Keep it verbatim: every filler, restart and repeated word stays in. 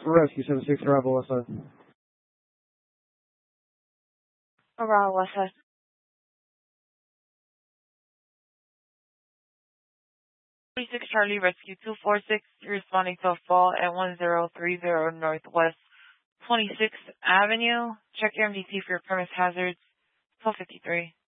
Rescue seven six, Bravo West Side. Around West Side. forty-six Charlie Rescue two four six, responding to a fall at one zero three zero Northwest twenty-sixth Avenue. Check your M D T for your premise hazards. twelve fifty-three.